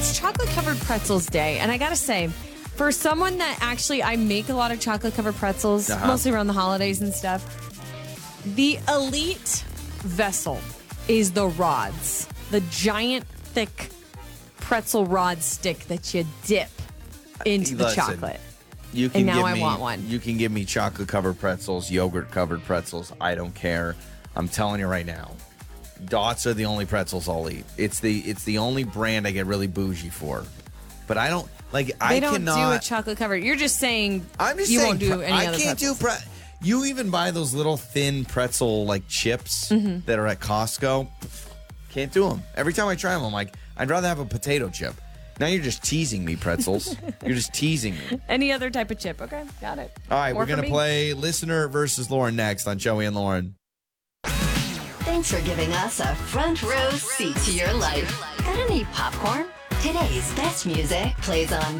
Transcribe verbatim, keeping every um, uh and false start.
it's chocolate covered pretzels day. And I got to say, for someone that actually, I make a lot of chocolate covered pretzels, Uh-huh. mostly around the holidays and stuff. The elite vessel is the rods, the giant, thick pretzel rod stick that you dip into the Listen, chocolate. You can And now give I me, want one. You can give me chocolate covered pretzels, yogurt covered pretzels. I don't care. I'm telling you right now. Dots are the only pretzels I'll eat. It's the it's the only brand I get really bougie for. But I don't like. They I don't cannot. do a chocolate covered. You're just saying I'm just you saying, won't do pre- any I other can't pretzels. do pre- You even buy those little thin pretzel like chips Mm-hmm. that are at Costco. Can't do them. Every time I try them, I'm like, I'd rather have a potato chip. Now you're just teasing me, pretzels. You're just teasing me. Any other type of chip. Okay, got it. All right, More we're for gonna me? play listener versus Lauren next on Joey and Lauren. Thanks for giving us a front row seat to your life. Got any popcorn? Today's best music plays on